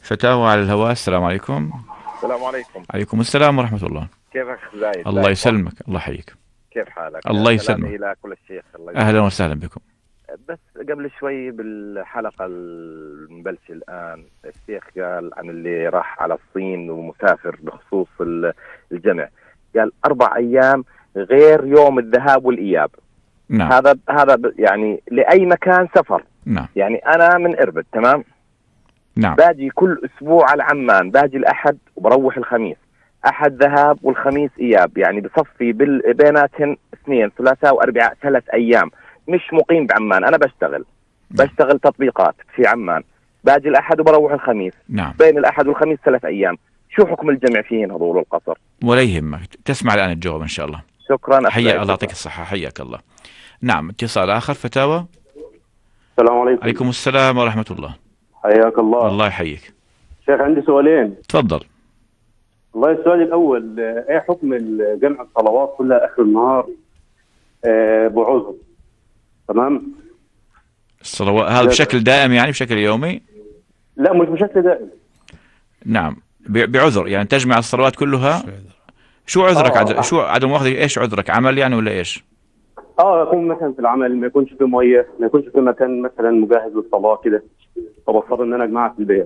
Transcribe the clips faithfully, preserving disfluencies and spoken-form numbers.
فتاوى على الهواء. السلام عليكم. السلام عليكم. عليكم السلام ورحمة الله. كيفك زايد؟ الله يسلمك، الله يحييك. كيف حالك؟ الله سلامي يسلمك. إلى كل الشيخ. الله أهلا وسهلا بكم. بس قبل شوي بالحلقة المبلشة الآن الشيخ قال عن اللي راح على الصين ومسافر بخصوص الجمع، قال أربع أيام غير يوم الذهاب والإياب. نعم. هذا هذا يعني لأي مكان سفر. نعم. يعني أنا من إربد، تمام؟ نعم. باجي كل أسبوع على عمان، باجي الأحد وبروح الخميس، أحد ذهاب والخميس إياب، يعني بصفي بيناتهم اثنين ثلاثاء وأربعاء ثلاث أيام. مش مقيم بعمان، أنا بشتغل بشتغل تطبيقات في عمان، باجي الأحد وبروح الخميس. نعم. بين الأحد والخميس ثلاث أيام. شو حكم الجمع فيهن هذول القصر؟ ولا يهمك، تسمع الآن الجواب إن شاء الله. شكرا. حياك الله، يعطيك الصحة، حياك الله. نعم، اتصال آخر. فتاوى. السلام عليكم. عليكم السلام ورحمة الله. حياك الله. الله يحييك. شيخ عندي سؤالين. تفضل. والله السؤال الأول، ايه حكم جمع الصلوات كلها آخر النهار آه بعذر؟ تمام. الصلوات هذا بشكل دائم يعني بشكل يومي؟ لا مش بشكل دائم. نعم، بعذر يعني تجمع الصلوات كلها. شو عذرك؟ آه. عد... شو عدم واخذ؟ ايش عذرك؟ عمل يعني ولا ايش؟ اه يكون مثلا في العمل ما يكونش في ميه، ما يكونش في مكان مثلا مجهز للصلاه كده، فبضطر ان انا اجمعها في البيت.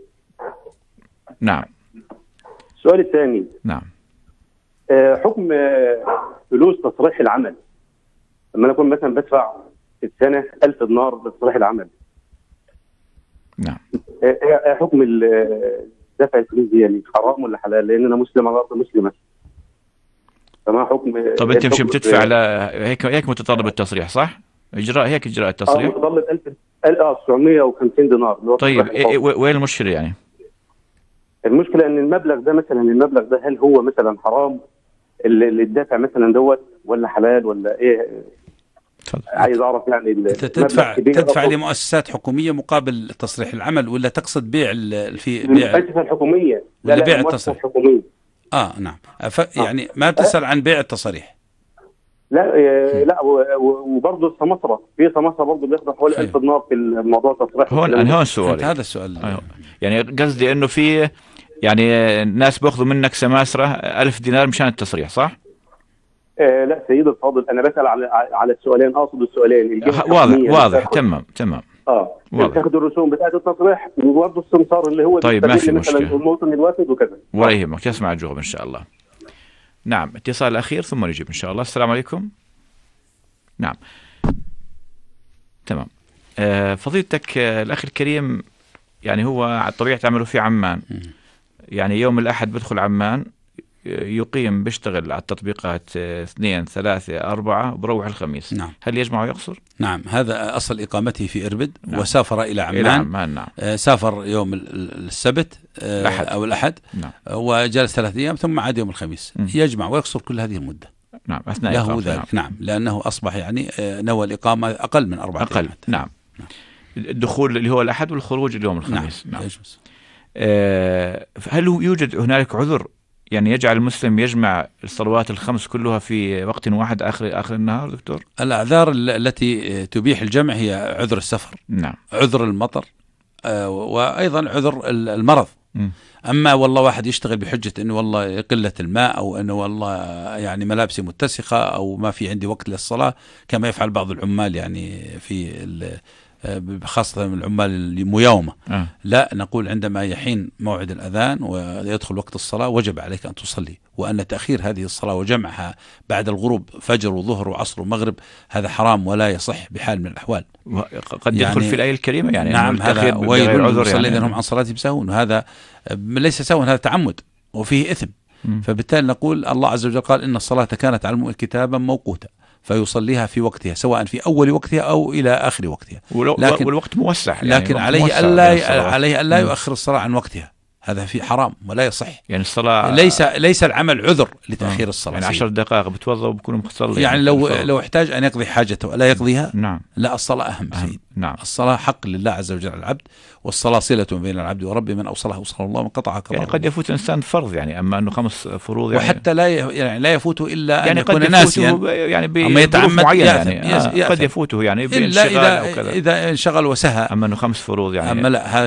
نعم. السؤال الثاني. نعم. آه حكم آه فلوس تصريح العمل، لما انا اكون مثلا بدفع في السنه ألف دينار لتصريح العمل. نعم. ايه آه حكم دفع الفلوس دي، يعني حرام ولا حلال؟ لان انا مسلمه برضه مسلمه. تمام. حكم. طب انت مش بتدفع على هيك هيك متطلب التصريح صح؟ اجراء هيك اجراء التصريح. اه متطلب ألف اه تسعمية وخمسين دينار. طيب إيه وين المشكله يعني؟ المشكله ان المبلغ ده مثلا المبلغ ده هل هو مثلا حرام اللي اللي الدافع مثلا دوت، ولا حلال ولا ايه؟ تفضل. عايز اعرف يعني تدفع تدفع لمؤسسات حكوميه مقابل تصريح العمل، ولا تقصد بيع في بيع المؤسسه الحكوميه؟ ولا لا بيع لا التصريح الحكوميه. اه نعم. ف... يعني ما بتسأل عن بيع التصاريح؟ لا آه لا وبرضه السمسره، في سمسره برضه بياخدوا حوالي ألف دينار في الموضوع التصريح. هون انا هون السؤال، هذا السؤال. أيوه. يعني قصدي انه في يعني الناس بياخذوا منك سماسره ألف دينار مشان التصريح صح؟ آه لا سيد الفاضل، انا بسأل على على السؤالين، اقصد السؤالين. واضح واضح. تمام تمام. اه بتاخد الرسوم بتاعت التصريح وبرضه السمسار اللي هو طيب ما في مثلا مشكله، المواطن الوافد وكذا. ولا يهمك، تسمع الجواب ان شاء الله. نعم، اتصال اخير ثم نجيب ان شاء الله. السلام عليكم. نعم تمام. آه فضيلتك آه الاخ الكريم، يعني هو على طبيعه عمله في عمان، يعني يوم الاحد بدخل عمان، يقيم بيشتغل على التطبيقات اثنين ثلاثة أربعة وبروح الخميس. نعم. هل يجمع ويقصر؟ نعم، هذا أصل إقامته في إربد. نعم. وسافر إلى عمان. إلى عمان. نعم. آه سافر يوم السبت آه الأحد. أو الأحد. نعم. وجلس ثلاثة أيام ثم عاد يوم الخميس. م. يجمع ويقصر كل هذه المدة. نعم أثناء له إقامته. ذلك. نعم. نعم لأنه أصبح يعني آه نوى الإقامة أقل من أربعة أقل. أيام. نعم. نعم. الدخول اللي هو الأحد والخروج اليوم الخميس. نعم, نعم. آه هل يوجد هنالك عذر يعني يجعل المسلم يجمع الصلوات الخمس كلها في وقت واحد آخر آخر النهار دكتور؟ الأعذار التي تبيح الجمع هي عذر السفر. نعم. عذر المطر. آه وأيضا عذر المرض. م. أما والله واحد يشتغل بحجة أنه والله قلة الماء، أو أنه والله يعني ملابسي متسخة، أو ما في عندي وقت للصلاة، كما يفعل بعض العمال يعني في خاصة من العمال المياومة. أه. لا، نقول عندما يحين موعد الأذان ويدخل وقت الصلاة وجب عليك أن تصلي، وأن تأخير هذه الصلاة وجمعها بعد الغروب فجر وظهر وعصر ومغرب هذا حرام ولا يصح بحال من الأحوال. قد يدخل يعني في الآية الكريمة يعني نعم هذا ويل للمصلين يعني. هم عن صلاتهم سهون، وهذا ليس سهوا، هذا تعمد وفيه إثم. م. فبالتالي نقول الله عز وجل قال إن الصلاة كانت على المؤمنين كتابا موقوتا، فيصليها في وقتها سواء في أول وقتها أو إلى آخر وقتها. لكن والوقت موسع يعني لكن عليه ألا عليه ألا يؤخر الصلاة عن وقتها، هذا في حرام ولا يصح. يعني الصلاة ليس ليس العمل عذر لتأخير الصلاة. يعني عشر دقائق بتوضأ وبكون مصلي. يعني لو لو احتاج أن يقضي حاجته ولا يقضيها. نعم. لا، الصلاة أهم سيد. نعم. الصلاة حق لله عز وجل على العبد، والصلاة صلة بين العبد وربه، من أوصلها أوصل الله، من قطعها قطعه. يعني قد يفوت إنسان فرض يعني، أما أنه خمس فروض يعني وحتى لا يعني لا يفوته إلا يعني أن يكون ناسيا يعني بظروف معينة يعني. آه قد يفوته يعني إلا إذا أو كذا. إذا انشغل وسهى. أما أنه خمس فروض يعني أما لا